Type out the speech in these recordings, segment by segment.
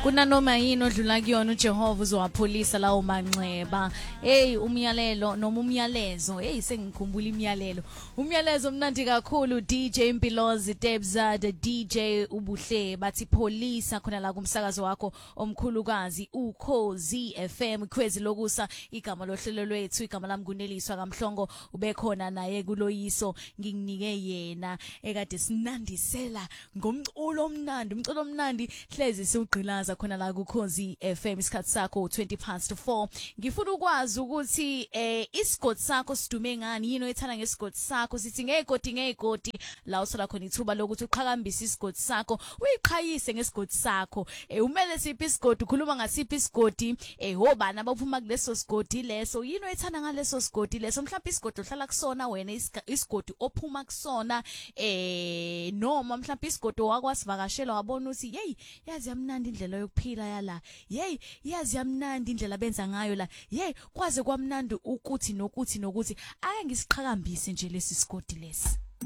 Kunanoma yini odlula kuyona uJehova uzowapholisa lawo manxeba. Hey umyalelo noma umyalezo. Hey sengikhumbula imiyalelo. Umyalezo mnandi kakhulu DJ Mpilozi Tebza the DJ Ubuhle bathi pholisa khona la kumsakazo wakho omkhulukazi Ukhozi FM Khwezi lokusa igama lohlelo lwethu igama lami kuneliswa kaMhlongo ubekhona naye kuloyiso nginginike yena ekade sinandisela ngomculo omnandi umculo omnandi hlezi siugqilaza khona la kuKhozi FM isikhathi sakho 4:20. Ngifuna ukwazi ukuthi isigodi sakho sidume ngani yini oyithanda ngesigodi sakho sithi ngegodi la usola khona ithuba lokuthi uqhakambise isigodi sakho uyiqhayise ngesigodi sakho umele siphi isigodi ukhuluma ngasiphi isigodi obani abaphuma kuleso sigodi leso yini oyithanda ngaleso sigodi leso mhlawumbe isigodi ohlala kusona wena isigodi ophuma kusona noma mhlawumbe isigodi wakwasivakashela wabona ukuthi hey yazi yamnandi indlela yokuphila yala hey yazi yamnandi indlela benza ngayo la hey kwaze kwamnandi ukuthi nokuthi ake ngisiqhakambise nje lesi sigodi lesi.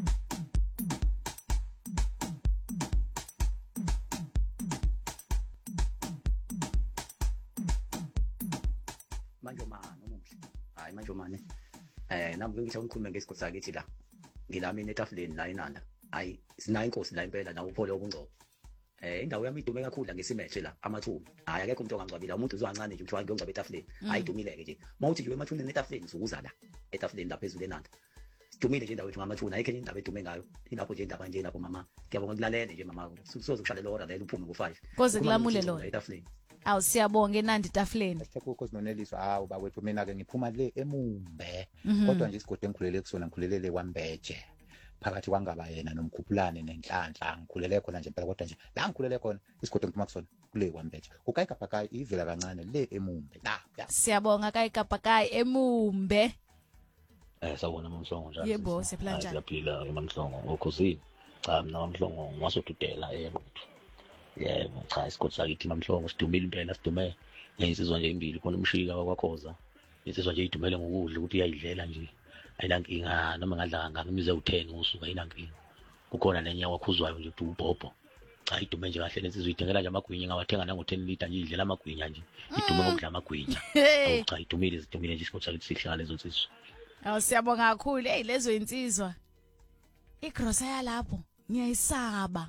Manjomane omuhle hayi manjomane nami ngithi ngikhuluma ngesigodi sakithi la ngilami netafuleni la inanda hayi sinayo inkosi la impela nawo uphole okungcobo indawo yami idume kakhulu la ngesimethe la amathuni hayi akekho umuntu ongangcwabila umuntu uzowancane nje uthi ngiyongcwaba etafuleni hayi idumile ke nje mawuthi nje emathuneni etafuleni uzukuza la etafuleni la phezulu enanda idumile nje indawo ethu ngamathuni ayikho indaba edume ngayo ilapho nje indaba nje lapho mama ngiyabonga kulalele nje mama soze kushalela ora la uphume ku5 koze kulamule lona etafuleni. Awu siyabonga enandi tafuleni. Sekukho sinoneliswa hawu bakwethu mina ke ngiphuma le eMumbe kodwa nje isigodi engikhulele kusona ngikhulelele kwaMbeje phakathi kwangaba yena nomkhuphulane nenhlanhla ngikhulele khona nje phela kodwa nje la ngikhulele khona isigodi engiphuma kusona kule kwaMbeje ukayigabhakayi ivela kancane le eMumbe la. Siyabonga kayigabhakayi eMumbe. Sawubona Mamhlongo njalo. Yebo sephila njani? Siyaphila Mamhlongo Ukhozi. Cha mina Mamhlongo ngasodudela yebutho. Yebo cha isigodi sakithi Mamhlongo sidumile impela sidume insizwa nje imbili khona umshika wakwaKhoza insizwa nje idumele ngokudla ukuthi uyayidlela nje ayinankinga noma ngadla kangaka imize u10 ngosuku ayinankinga kukhona nenye wakhuzwayo nje ukuthi ubhobho cha idume nje kahle lensizwa idengela nje amagwinya ngawathenga nango10 liter nje idlela amagwinya nje idume ngokudla amagwinya cha idumile nje isigodi sakithi sihlala lezo nsizwa. Awu siyabonga kakhulu hey lezo insizwa igrosa yalapho ngiyayisaba.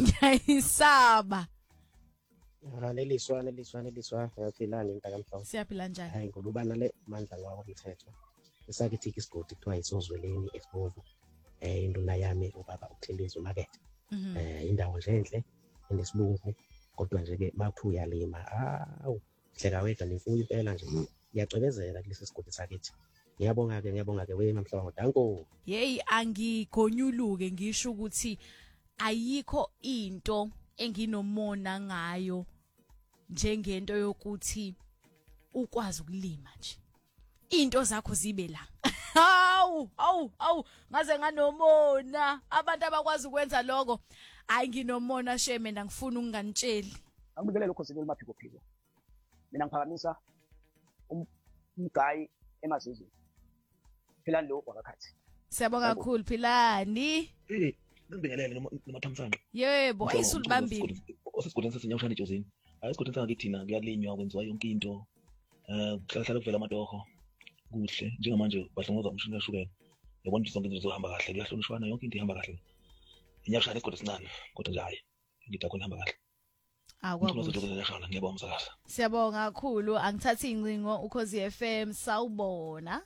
Leliswa yaphilani intakamhlongo siyaphila njani hayi ngolubana le mandla ngawo umthetho esakithi isigodi kuthiwa isozweleni esibovu induna yami ubaba uThembezi uMakethe indawo nje enhle enesibungu kodwa nje ke bathu uyalima awu hleka wedwa nemfuyo impela nje ngiyacwebezela kulesi sigodi sakithi. Ngiyabonga ke weMamhlongo danko. Hey angigonyuluke ngisho ukuthi ayikho into enginomona ngayo njengento yokuthi ukwazi ukulima nje into zakho zibe la. Awu ngaze nganomona abantu abakwazi ukwenza lokho hayi nginomona sheme mina ngifuna ukunganitsheli angibingelele Ukhozi lemaphiko phiko mina ngiphakamisa umgayi emazizweni philani lo wakakhathi. Siyabonga kakhulu Philani. Ngibingelele nomathamsanqa. Yebo ayisulibambile. Osigodini sasenyawushana ejozini. Esigodini sangakithina kuyalinywa kwenziwa yonke into. Kuhlala kuvela amatoho. Kuhle njengamanje bahlongoza umshini kashukela. Yabona ukuthi sonke izinto zizohamba kahle kuyahlonishwana yonke into ihamba kahle. Inyawushana isigodi sincane kodwa nje hayi ngida khona ihamba kahle. Akwakuhle. Ngiyabonga umsakazi. Siyabonga kakhulu angithathi incingo Ukhozi FM sawubona.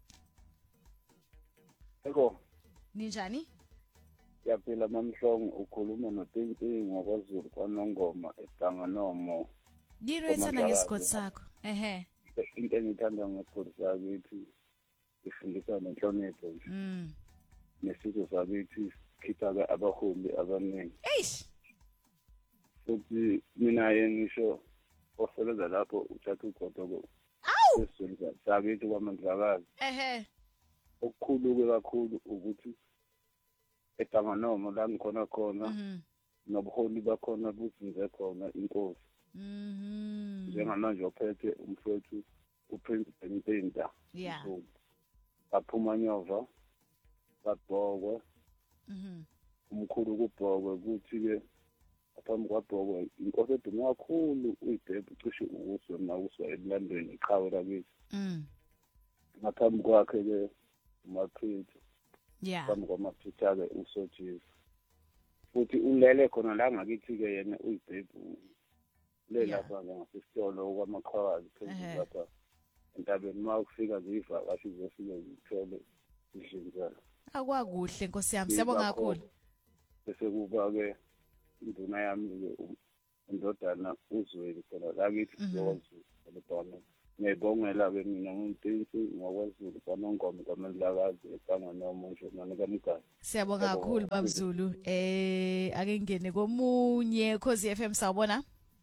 Eko. Ninjani? Yaphila Mamhlongo ukhuluma noTinti ngokwaZulu kwaNongoma eShanganomo. Yini ethanda ngesigodi sakho? Into engithanda ngesigodi sakithi ifundisa nenhlonipho nje. Nesizwe sakithi sikhipha abaholi abaningi. Eish. Futhi mina ngisho osebenza lapho uthatha ugodo Awu. Esizwe sakithi kwaMandlakazi. Okukhulu kakhulu ukuthi eShanganomo la ngikhona khona nobuholi bakhona buzinze khona inkosi njengamanje ophethe umfowethu uPrince Bententa baphuma nyova babhokwe umkhulu kubhokwe kuthi ke ngaphambi kwabhokwe inkosi edume kakhulu uyibhebhe ucishe ukuswe nakuswa ebulandweni iqhawe lakithi ngaphambi kwakhe-ke uMakhrithi ngaphambi kwamaphitha-ke uSojizi futhi ulele khona la ngakithi-ke yena uyibhebhe lapha ngasesitolo kwaMaqhakazi phezulu lapha entabeni uma ukufika zivakashi zofike zithole idlinzana akwakuhle nkosi yami siyabonga kakhulu bese kuba-ke induna yami-ke indodana uZweli khona lakithi KwaZulu ngiyayibongela-ke mina ngumtisi ngokwaZulu kwaNongoma kwaMandlakazi efana nomusho nanikamgani siyabonga kakhulu babZulu ake ngene komunye Khosi FM sawubona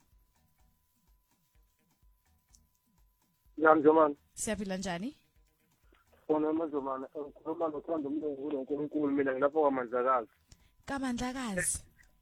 Njomani siyaphila njani Bona Njomani ukukhuluma nothando uMlungu uNkulunkulu mina ngilapha kwaMandlakazi kaMandlakazi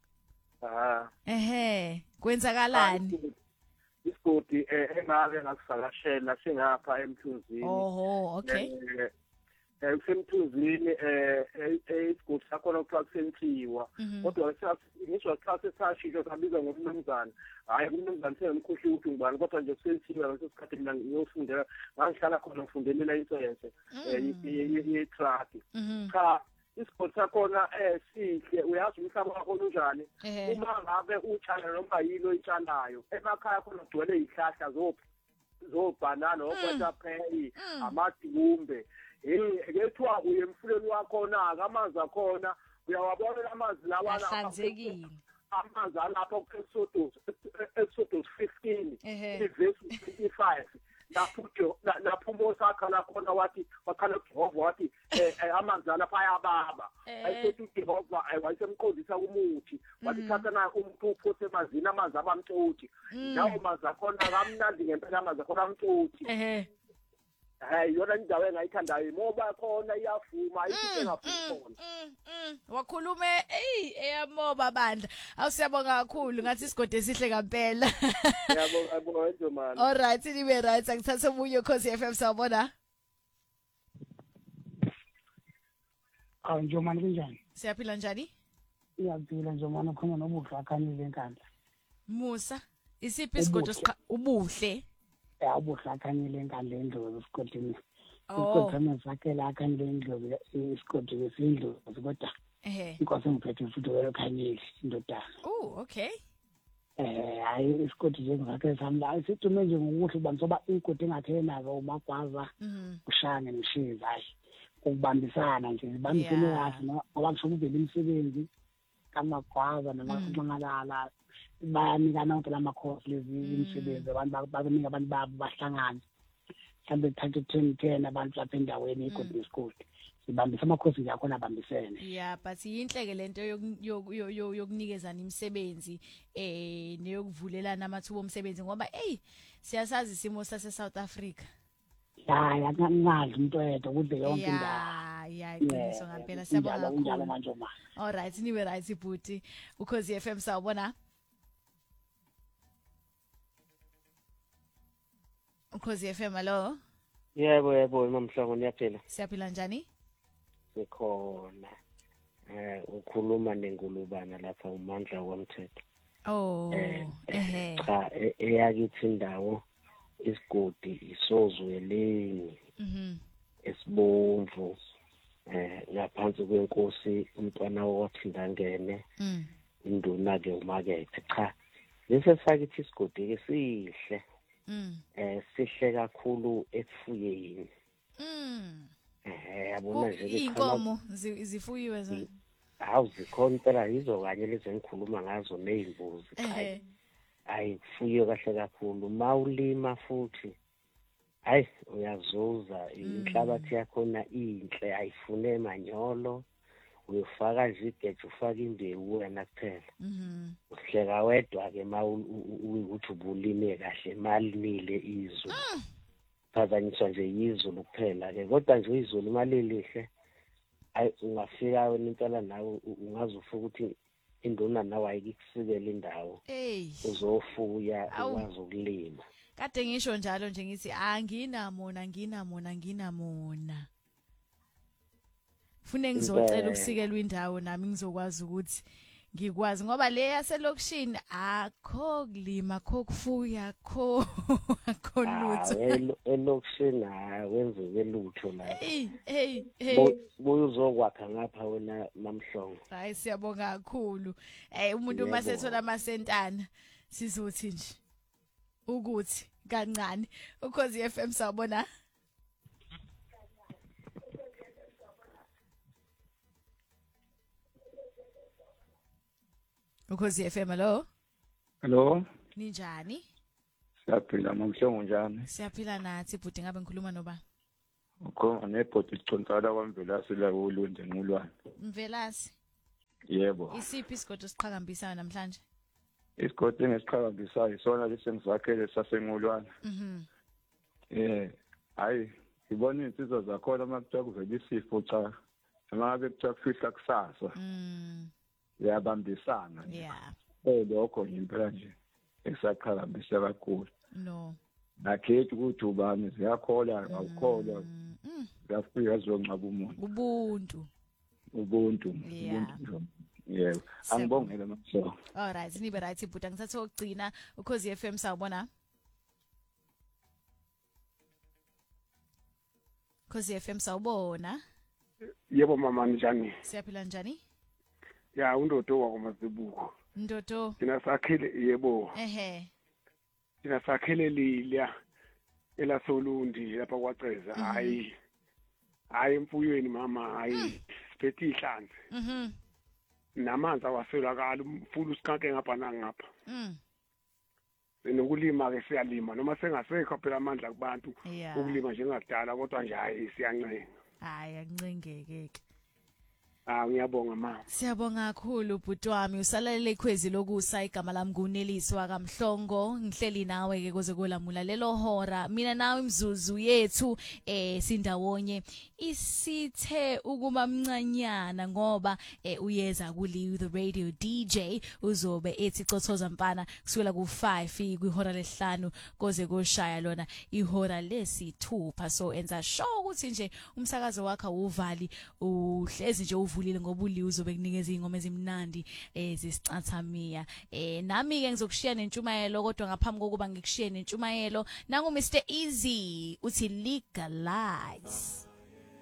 kwenzakalani isigodi engake ngakusakashela singapha emthunzini okay kusemthunzini isigodi sakhona ukuthiwa kusenthiwa kodwa ngisho xa sesashilo sabizwa ngomnumzane hayi umnumzane sengimkhohli ukuthi ngibani kodwa nje kusenthiwa ngaleso sikhathi mina ngiyofundela ngangihlala khona ngifundela ilayisense ye-truck cha isigodi sakhona sihle uyazi umhlaba wakho unjani uma ngabe utshala noma yilo oyitshalayo emakhaya khona kugcwele izihlahla zobhanana okwetapheyi amadumbe kethiwa uye emfuleni wakhona amanzi akhona uyawabona amanzi lawana ahlanzekile amanzi alapha kuExodus 15 ivesi 25 lapho uMose akhala khona wakhala uJehova wathi amanzi alapha ayababa ayisethi uJehova wayesemqondisa umuthi wathi thatha na umuntu uphose emanzini amanzi abamtoti nawo manzi akhona kamnandi ngempela amanzi akhona amtoti yona indawo engayithandayo moba khona iyavuma ayikho engafuni wakhulume eyamoba bandla awusiyabonga kakhulu ngathi isigode sihle kampela yabonga Njomani alright nibe right angithathe omunye Khosi FM sawubona Njomani kunjani siyaphila njani iyaphila Njomani khona nobuhle akhanile enkandla Musa isiphi isigode ubuhle ubuhle akhanile enkandla endlovu esigodini isigodi sakhela akhanile endlovu isigodi esindlovu kodwa inkosi ngiphethe futhi wekhanyile indodana okay hayi isigodi nje ngakhe samla sidume nje ngokuhle bansoba igodi engathena umagwaza ushane mshiza hayi ukubambisana nje sibambisene kahle ngoba kusho kuvela imisebenzi kamagwaza namaxangalala bayanikana phela amakhosi lezi imisebenzi abantu bakunika abantu babo bahlangana mhlawumbe 10 abantu lapha endaweni igodi nesigodi sibambisa amakhosi yakhona abambisene but yinhleke lento yokunikezana imisebenzi neyokuvulelana amathuba omsebenzi ngoba siyasazi isimo sase South Africa akangazi umuntu oyedwa kude yonke indawo iqiniso ngempela siyabonga unjalo manje uma alright niwe right bhuti Ukhosi FM sawubona Ukhosi FM hello yebo mamhlongo niyaphila siyaphila njani sikhona ukhuluma nengulubana lapha uMandla womthetho cha eyakithi indawo isigodi isozweleni esibomvu ngaphansi kwenkosi umntwana wothi ndangene induna ke umakethe cha lesi sakithi isigodi ke sihle sihle kakhulu ekufuyeni yabona nje inkomo zifuyiwe zona zikhona phela yizo kanye lezi engikhuluma ngazo nezimbuzi ayifuyiwe kahle kakhulu mawulima futhi hayi uyazuza inhlabathi yakhona inhle ayifune manyolo uyofaka nje igeje ufaka imbewu wena kuphela uhleka wedwa ke ukuthi ubulime kahle malinile izulu phazanyiswa nje izulu kuphela ke kodwa nje izulu malilihle ayi ungafika wena impela nawe ungazufa ukuthi induna nawe ayikusikela indawo uzofuya ukwazi ukulima kade ngisho njalo nje ngithi anginamona fune ngizocela ukusikelwa indawo nami ngizokwazi ukuthi ngikwazi ngoba le yaselokishini akho kulima akho kufuya akho lutho elokishini wenzuke lutho la hey buyozokwakha ngapha wena Mamhlongo. Hayi siyabonga kakhulu umuntu uma sethola amasentana sizothi nje ukuthi kancane Ukhozi FM sawubona Ukhozi FM hello ninjani siyaphila Mamhlongo njani siyaphila nathi bhuti ngabe ngikhuluma noba ukhona nebhodi icontsala kwaMvelasi la uLunde enqulwane Mvelasi yebo isiphi isigodi siqhakambisayo namhlanje isigodi engisiqhakambisayo isona lesengizakhele sasenqulwane hayi ngibona insizwa zakhona makuthiwa kuvela isifo cha ngabe kuthiwa kufihla kusasa yabambisana lokho impela nje esaqhakambisa kakhulu no nakhethi ukuthi ubani ziyakholwa awukholwa ngafika zonqaba ubuntu yebo angibongele Mamhlongo all right nibe right bhuti ngithatha ukugcina Ukhozi FM sawubona Ukhozi FM sawubona yebo mama njani siyaphila njani ya undodo wakomazibuko ndodo thina sakhele yebo thina sakhele lilya elasolundi lapha kwaCeza hayi emfuyweni mama hayi siphethe ihlanze namanzi awaselakala umfulu usikanke ngapha nangapha nokulima ke siyalima noma sengasekho phela amandla kubantu ukulima njengakudala kodwa nje hayi siyancenga hayi akuncengeke ke ngiyabonga mama siyabonga kakhulu bhuti wami usalalele ikhwezi lokusa igama lami nguNelisi wakamhlongo ngihleli nawe ke koze kolamula lelo hora mina nawe imzuzu yethu sindawonye isithe ukuba mncanyana ngoba uyeza kuli the radio DJ uzobe ethi cothoza mfana kusukela ku5 kwihora lesihlanu koze koshaya lona ihora lesi6 so enza show ukuthi nje umsakazo wakhe uvali uhlezi nje uvulile ngoba uliwe uzobe kunikeza ingoma ezimnandi zisicathamia nami ke ngizokushiya nentshumayelo kodwa ngaphambi kokuba ngikushiye nentshumayelo nangu Mr Easy uthi legalize